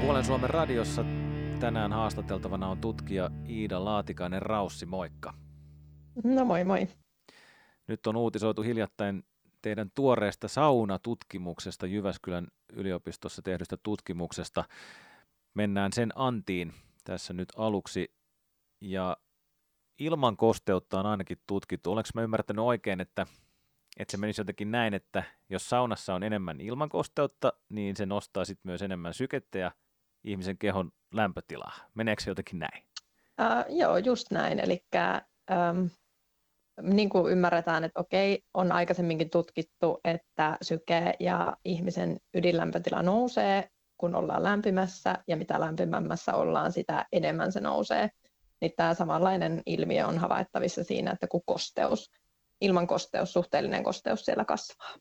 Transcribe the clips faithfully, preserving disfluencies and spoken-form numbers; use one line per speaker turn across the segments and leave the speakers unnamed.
Puolen Suomen radiossa tänään haastateltavana on tutkija Iida Laatikainen-Raussi. Moikka.
No moi moi.
Nyt on uutisoitu hiljattain teidän tuoreesta saunatutkimuksesta, Jyväskylän yliopistossa tehdystä tutkimuksesta. Mennään sen antiin tässä nyt aluksi. Ja ilman kosteutta on ainakin tutkittu. Olenko mä ymmärtänyt oikein, että, että se menisi jotenkin näin, että jos saunassa on enemmän ilman kosteutta, niin se nostaa sitten myös enemmän sykettä ja ihmisen kehon lämpötilaa. Meneekö se jotenkin näin?
Uh, joo, just näin. Eli um, niin kuin ymmärretään, että okei, on aikaisemminkin tutkittu, että syke ja ihmisen ydinlämpötila nousee, kun ollaan lämpimässä, ja mitä lämpimämmässä ollaan, sitä enemmän se nousee. Niin tämä samanlainen ilmiö on havaittavissa siinä, että kun kosteus, ilman kosteus, suhteellinen kosteus siellä kasvaa.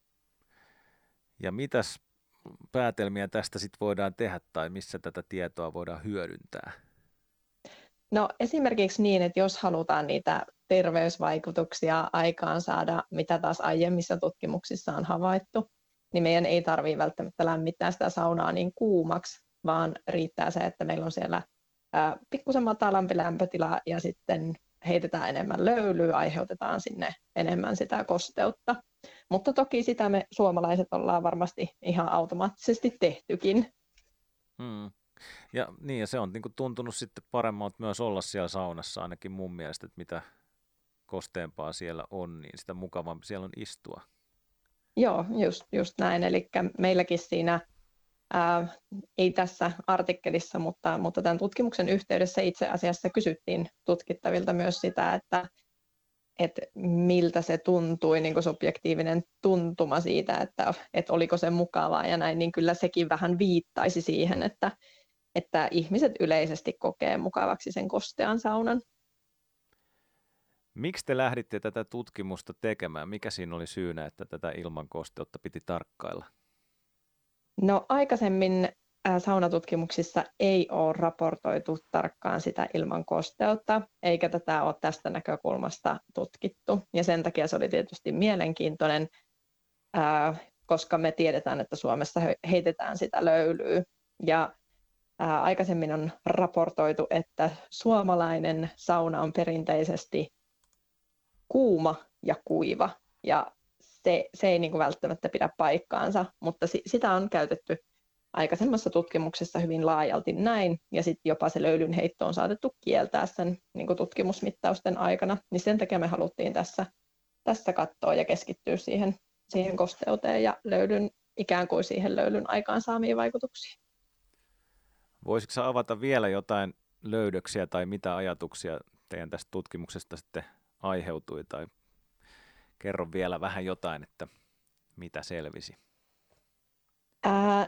Ja mitäs päätelmiä tästä sitten voidaan tehdä, tai missä tätä tietoa voidaan hyödyntää?
No esimerkiksi niin, että jos halutaan niitä terveysvaikutuksia aikaan saada, mitä taas aiemmissa tutkimuksissa on havaittu, niin meidän ei tarvitse välttämättä lämmittää sitä saunaa niin kuumaksi, vaan riittää se, että meillä on siellä ää, pikkusen matalampi lämpötila ja sitten heitetään enemmän löylyä, aiheutetaan sinne enemmän sitä kosteutta. Mutta toki sitä me suomalaiset ollaan varmasti ihan automaattisesti tehtykin.
Hmm. Ja, niin, ja se on niin kuin tuntunut sitten paremmalta myös olla siellä saunassa, ainakin mun mielestä, että mitä kosteempaa siellä on, niin sitä mukavampi siellä on istua.
Joo, just, just näin. Eli meilläkin siinä, ää, ei tässä artikkelissa, mutta, mutta tämän tutkimuksen yhteydessä itse asiassa kysyttiin tutkittavilta myös sitä, että, että miltä se tuntui, niin kuin subjektiivinen tuntuma siitä, että, että oliko se mukavaa ja näin, niin kyllä sekin vähän viittaisi siihen, että, että ihmiset yleisesti kokee mukavaksi sen kostean saunan.
Miksi te lähditte tätä tutkimusta tekemään? Mikä siinä oli syynä, että tätä ilman kosteutta piti tarkkailla?
No aikaisemmin saunatutkimuksissa ei ole raportoitu tarkkaan sitä ilman kosteutta, eikä tätä ole tästä näkökulmasta tutkittu. Ja sen takia se oli tietysti mielenkiintoinen, koska me tiedetään, että Suomessa heitetään sitä löylyä. Ja aikaisemmin on raportoitu, että suomalainen sauna on perinteisesti kuuma ja kuiva, ja se, se ei niin kuin välttämättä pidä paikkaansa, mutta si, sitä on käytetty aikaisemmassa tutkimuksessa hyvin laajalti näin, ja sitten jopa se löylyn heitto on saatettu kieltää sen niin kuin tutkimusmittausten aikana, niin sen takia me haluttiin tässä, tässä katsoa ja keskittyä siihen, siihen kosteuteen ja löylyn, ikään kuin siihen löylyn aikaansaamiin vaikutuksiin.
Voisitko sä avata vielä jotain löydöksiä tai mitä ajatuksia teidän tästä tutkimuksesta sitten aiheutui, tai kerro vielä vähän jotain, että mitä selvisi?
Ää,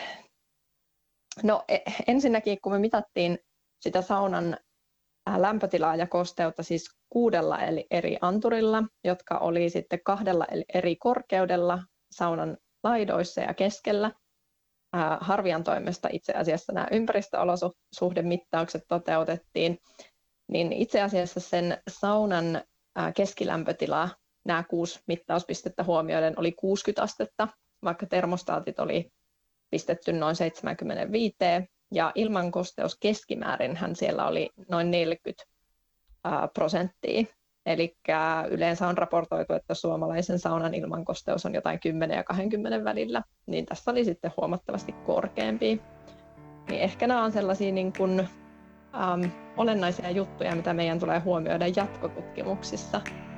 no ensinnäkin, kun me mitattiin sitä saunan lämpötilaa ja kosteutta siis kuudella eli eri anturilla, jotka oli sitten kahdella eri korkeudella saunan laidoissa ja keskellä. Ää, Harvian toimesta itse asiassa nämä ympäristöolosuhdemittaukset toteutettiin, niin itse asiassa sen saunan ää, keskilämpötila, nämä kuusi mittauspistettä huomioiden, oli kuusikymmentä astetta, vaikka termostaatit oli pistetty noin seitsemänkymmentäviisi, ja ilman kosteus keskimäärinhän siellä oli noin neljäkymmentä ää, prosenttia. Eli yleensä on raportoitu, että suomalaisen saunan ilmankosteus on jotain kymmenen ja kaksikymmentä välillä, niin tässä oli sitten huomattavasti korkeampi. Niin ehkä nämä on sellaisia niin kuin, äm, olennaisia juttuja, mitä meidän tulee huomioida jatkotutkimuksissa.